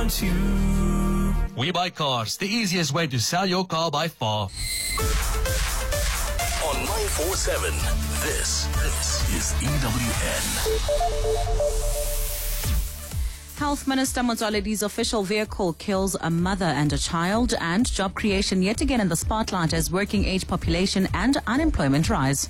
2. We Buy Cars, the easiest way to sell your car by far. On 947, this is EWN. Health Minister Motsoaledi's official vehicle kills a mother and a child, and job creation yet again in the spotlight as working age population and unemployment rise.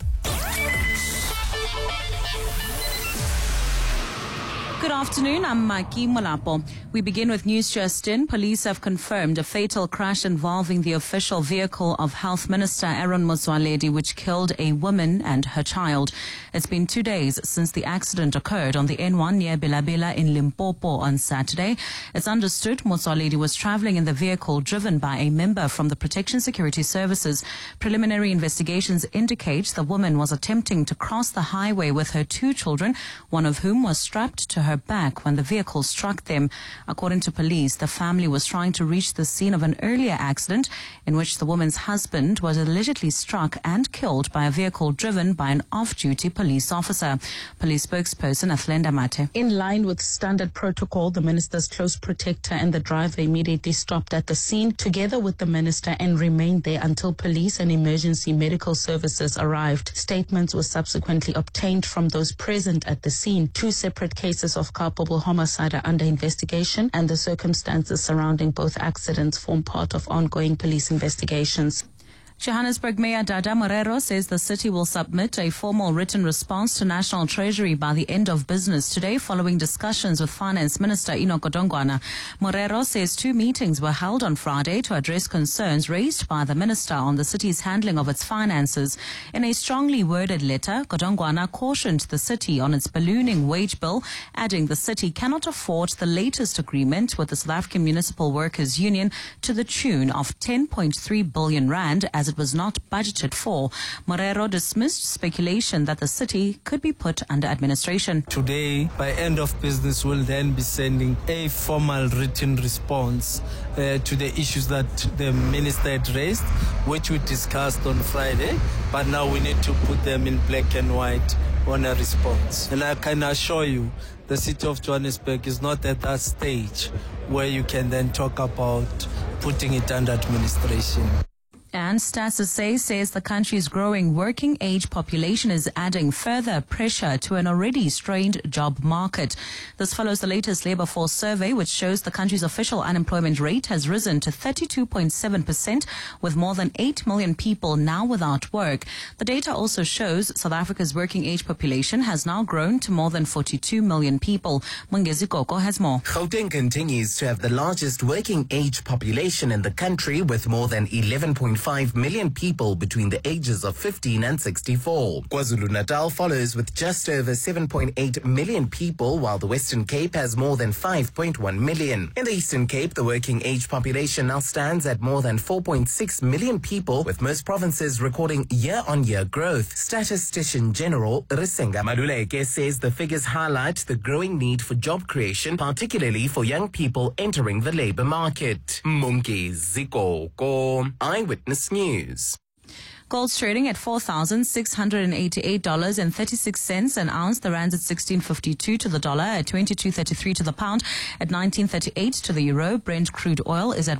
Good afternoon, I'm Maki Molapo. We begin with news just in. Police have confirmed a fatal crash involving the official vehicle of Health Minister Aaron Motsoaledi, which killed a woman and her child. It's been 2 days since the accident occurred on the N1 near Bilabela in Limpopo on Saturday. It's understood Motsoaledi was traveling in the vehicle driven by a member from the Protection Security Services. Preliminary investigations indicate the woman was attempting to cross the highway with her 2 children, one of whom was strapped to her back when the vehicle struck them. According to police, the family was trying to reach the scene of an earlier accident in which the woman's husband was allegedly struck and killed by a vehicle driven by an off-duty police officer. Police spokesperson Athlenda Mate. In line with standard protocol, the minister's close protector and the driver immediately stopped at the scene together with the minister and remained there until police and emergency medical services arrived. Statements were subsequently obtained from those present at the scene. 2 separate cases of culpable homicide are under investigation, and the circumstances surrounding both accidents form part of ongoing police investigations. Johannesburg Mayor Dada Morero says the city will submit a formal written response to National Treasury by the end of business today following discussions with Finance Minister Enoch Godongwana. Morero says 2 meetings were held on Friday to address concerns raised by the minister on the city's handling of its finances. In a strongly worded letter, Godongwana cautioned the city on its ballooning wage bill, adding the city cannot afford the latest agreement with the South African Municipal Workers Union to the tune of 10.3 billion rand as it was not budgeted for. Morero dismissed speculation that the city could be put under administration. Today, by end of business, we'll then be sending a formal written response to the issues that the minister had raised, which we discussed on Friday, but now we need to put them in black and white on a response. And I can assure you, the city of Johannesburg is not at that stage where you can then talk about putting it under administration. And Stats SA says the country's growing working age population is adding further pressure to an already strained job market. This follows the latest labor force survey, which shows the country's official unemployment rate has risen to 32.7%, with more than 8 million people now without work. The data also shows South Africa's working age population has now grown to more than 42 million people. Mungezi Koko has more. Gauteng continues to have the largest working age population in the country, with more than 11.5 million people between the ages of 15 and 64. KwaZulu-Natal follows with just over 7.8 million people, while the Western Cape has more than 5.1 million. In the Eastern Cape, the working age population now stands at more than 4.6 million people, with most provinces recording year-on-year growth. Statistician General Risenga Maluleke says the figures highlight the growing need for job creation, particularly for young people entering the labor market. Munki Zikoko, Eyewitness News. Gold's trading at $4,688.36 an ounce. The rand's at 16.52 to the dollar, at 22.33 to the pound, at 19.38 to the euro. Brent crude oil is at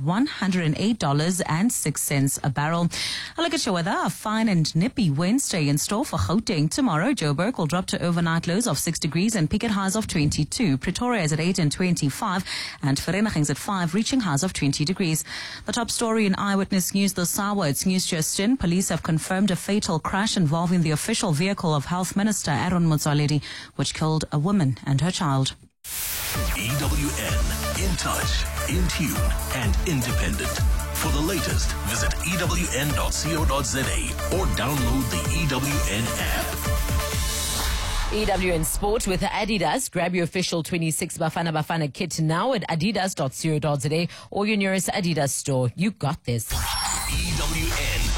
$108.06 a barrel. A look at your weather. A fine and nippy Wednesday in store for Gauteng. Tomorrow, Joburg will drop to overnight lows of 6 degrees and peak at highs of 22. Pretoria is at 8 and 25, and Vereeniging's at 5, reaching highs of 20 degrees. The top story in Eyewitness News this hour. It's news just in. Police have confirmed a fatal crash involving the official vehicle of Health Minister Aaron Motsoaledi, which killed a woman and her child. EWN, in touch, in tune, and independent. For the latest, visit ewn.co.za or download the EWN app. EWN Sport with Adidas. Grab your official 26 Bafana Bafana kit now at adidas.co.za or your nearest Adidas store. You got this. EWN Sport.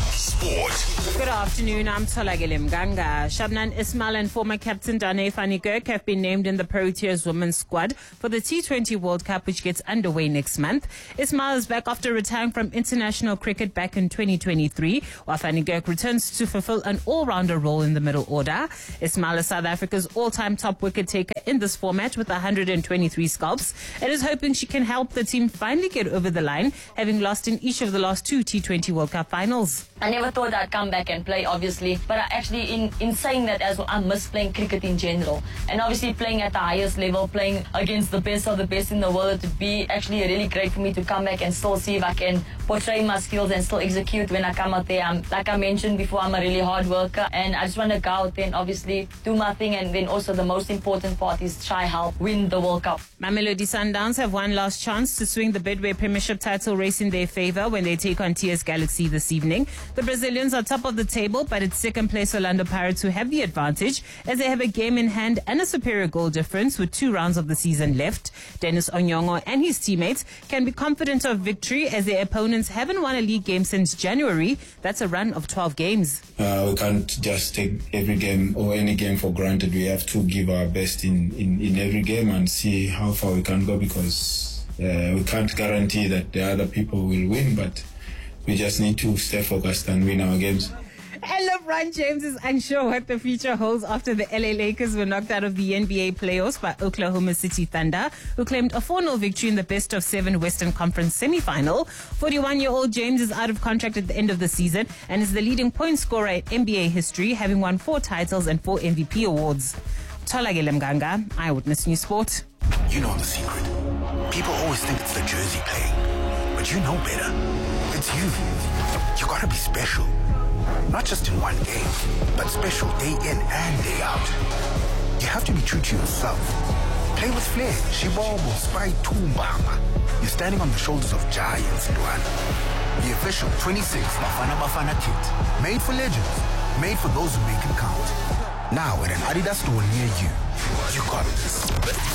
Sport. Good afternoon, I'm Tolagile Mganga. Shabnan Ismail and former captain Dane van Niekerk have been named in the Proteas women's squad for the T20 World Cup, which gets underway next month. Ismail is back after retiring from international cricket back in 2023, while van Niekerk returns to fulfill an all-rounder role in the middle order. Ismail is South Africa's all-time top wicket taker in this format with 123 scalps and is hoping she can help the team finally get over the line, having lost in each of the last two T20 World Cup finals. I never thought I'd come back and play, obviously, but I actually, in saying that as well, I miss playing cricket in general. And obviously playing at the highest level, playing against the best of the best in the world, it would be actually really great for me to come back and still see if I can portray my skills and still execute when I come out there. Like I mentioned before, I'm a really hard worker and I just want to go out there and obviously do my thing, and then also the most important part is try help win the World Cup. Mamelodi Sundowns have one last chance to swing the Betway Premiership title race in their favour when they take on TS Galaxy this evening. The Brazilians are top of the table, but it's second place Orlando Pirates who have the advantage as they have a game in hand and a superior goal difference with 2 rounds of the season left. Dennis Onyongo and his teammates can be confident of victory as their opponents haven't won a league game since January. That's a run of 12 games. We can't just take every game or any game for granted. We have to give our best in every game and see how far we can go, because we can't guarantee that the other people will win, but we just need to stay focused and win our games. And LeBron James is unsure what the future holds after the LA Lakers were knocked out of the NBA playoffs by Oklahoma City Thunder, who claimed a 4-0 victory in the best-of-7 Western Conference semifinal. 41-year-old James is out of contract at the end of the season and is the leading point scorer in NBA history, having won 4 titles and 4 MVP awards. Tolagile Mganga, Eyewitness News Sport. You know the secret. People always think it's the jersey playing, but you know better. It's you. You gotta be special. Not just in one game, but special day in and day out. You have to be true to yourself. Play with flair. Shibobo, Spy Tumbama. You're standing on the shoulders of giants, Luan. The official 26 Bafana Bafana kit. Made for legends. Made for those who make it count. Now at an Adidas store near you. You got this.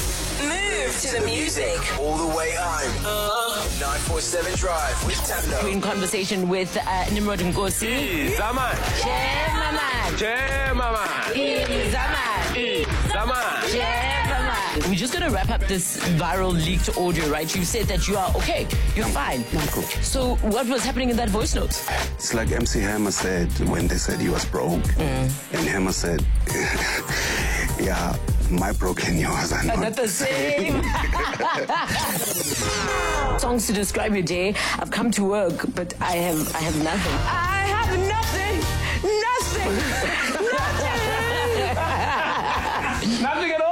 Move to the music. All the way home. 947 Drive with Tando. We're in conversation with Nimrod Nkosi. Zaman. We're just going to wrap up this viral leaked audio, right? You said that you are okay. You're fine. I'm cool. So what was happening in that voice note? It's like MC Hammer said when they said he was broke. And Hammer said, yeah, my broke and yours are Not the same. Songs to describe your day. I've come to work, but I have nothing. I have nothing. Nothing at all.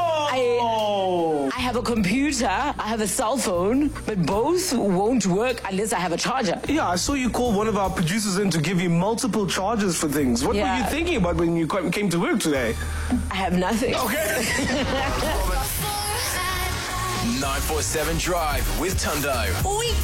I have a computer, I have a cell phone, but both won't work unless I have a charger. Yeah, I saw you call one of our producers in to give you multiple charges for things. What were you thinking about when you came to work today? I have nothing. Okay. 947 Drive with Tundo. Weekdays